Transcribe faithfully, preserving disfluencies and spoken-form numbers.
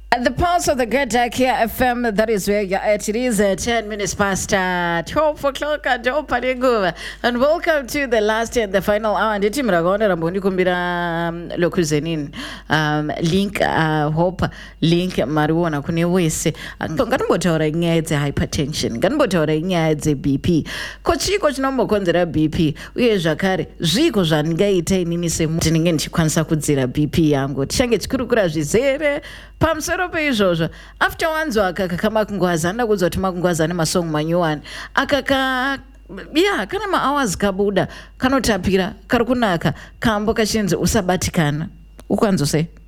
At the pulse of the good Dark here F M, that is where you're at. It is uh, ten minutes past uh, twelve o'clock at Opariguva. And welcome to the last and the final hour. And it's Mragona Rambundi Kumbira Lokuzenin. Um, link, uh, hope, link, Maruana Kunewese. Ganbotora ngeze hypertension. Ganbotora ngeze B P. Kochi kochi nombo konzera B P. Uye jakare. Ziko zangaite nini se mutinenge nchikwanisa kudzira B P yangu. Tishange chikurukura zvizere. Pamsero pe izvozvo after wanzo akaka kama kungwazana kuzoti makungwazana masong manyuwani akaka ya kana ma hours kabuda kanotapira kari kunaka kambo kachinzi usabatikana ukwanzo sei